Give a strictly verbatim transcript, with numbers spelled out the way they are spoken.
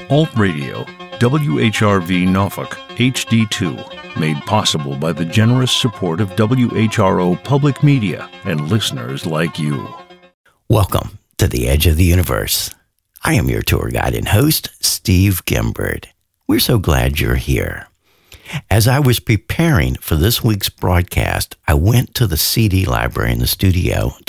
Alt Radio, W H R V Norfolk, H D two, made possible by the generous support of W H R O Public Media and listeners like you. Welcome to the Edge of the Universe. I am your tour guide and host, Steve Gimbard. We're so glad you're here. As I was preparing for this week's broadcast, I went to the C D library in the studio